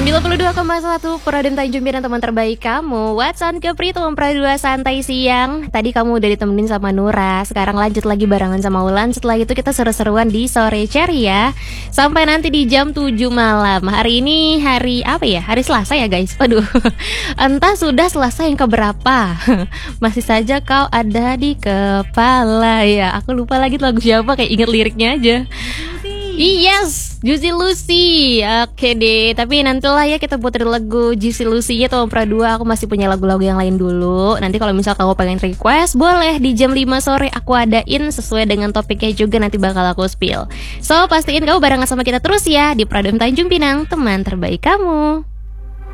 92,1 Pradem Tanjung Pinang, teman terbaik kamu. What's on Kepri, teman Pradua Santai Siang. Tadi kamu udah ditemenin sama Nura, sekarang lanjut lagi barengan sama Ulan. Setelah itu kita seru-seruan di Sore Ceria sampai nanti di jam 7 malam. Hari ini hari apa ya? Hari Selasa ya guys. Waduh, entah sudah Selasa yang keberapa. Masih saja kau ada di kepala ya. Aku lupa lagi lagu siapa, kayak inget liriknya aja. Yes, Juicy Lucy. Oke deh, tapi nantilah ya kita puterin lagu Juicy Lucy-nya tuh Pradua. Aku masih punya lagu-lagu yang lain dulu. Nanti kalau misal kamu pengen request, boleh di jam 5 sore aku adain sesuai dengan topiknya juga, nanti bakal aku spill. So, pastiin kamu barengan sama kita terus ya di Pradem Tanjung Pinang, teman terbaik kamu.